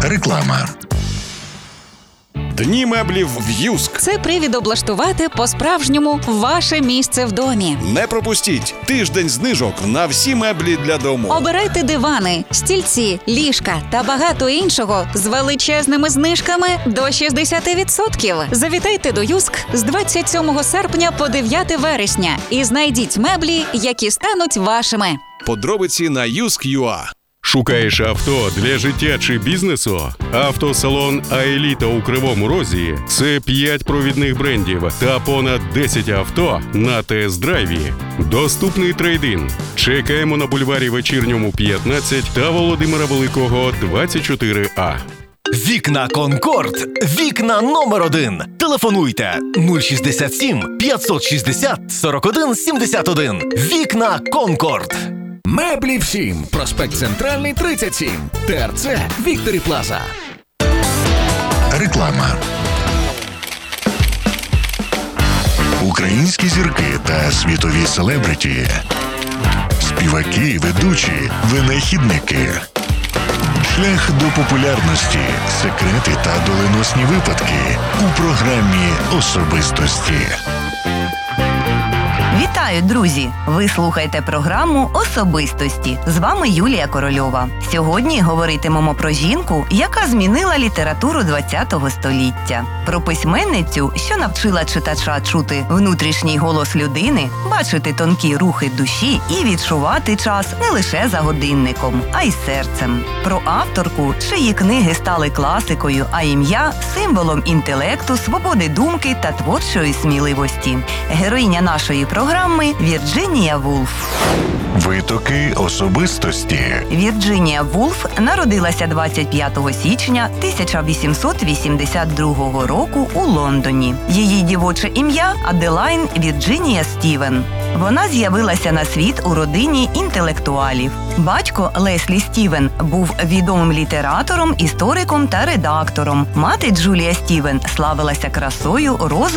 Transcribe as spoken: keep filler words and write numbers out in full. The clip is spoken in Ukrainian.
Реклама. Дні меблів в Юск. Це привід облаштувати по-справжньому ваше місце в домі. Не пропустіть тиждень знижок на всі меблі для дому. Обирайте дивани, стільці, ліжка та багато іншого з величезними знижками до шістдесят відсотків. Завітайте до Юск з двадцять сьомого серпня по дев'яте вересня і знайдіть меблі, які стануть вашими. Подробиці на юск крапка ю а. Шукаєш авто для життя чи бізнесу? Автосалон «Аеліта» у Кривому Розі – це п'ять провідних брендів та понад десять авто на тест-драйві. Доступний трейд-ін. Чекаємо на бульварі Вечірньому, п'ятнадцять та Володимира Великого, двадцять чотири А. Вікна Конкорд. Вікна номер один. Телефонуйте нуль шістдесят сім п'ятсот шістдесят сорок один сімдесят один. Вікна Конкорд. Меблі всім. Проспект Центральний, тридцять сім. ТРЦ Вікторі Плаза. Реклама. Українські зірки та світові селебриті. Співаки, ведучі, винахідники. Шлях до популярності, секрети та доленосні випадки у програмі «Особистості». Вітаю, друзі! Ви слухаєте програму «Особистості». З вами Юлія Корольова. Сьогодні говоритимемо про жінку, яка змінила літературу ХХ століття. Про письменницю, що навчила читача чути внутрішній голос людини, бачити тонкі рухи душі і відчувати час не лише за годинником, а й серцем. Про авторку, чиї книги стали класикою, а ім'я – символом інтелекту, свободи думки та творчої сміливості. Героїня нашої програми – Вірджинія Вульф. Витоки особистості. Вірджинія Вульф народилася двадцять п'ятого січня тисяча вісімсот вісімдесят другого року у Лондоні. Її дівоче ім'я – Аделайн Вірджинія Стівен. Вона з'явилася на світ у родині інтелектуалів. Батько Леслі Стівен був відомим літератором, істориком та редактором. Мати Джулія Стівен славилася красою, розумом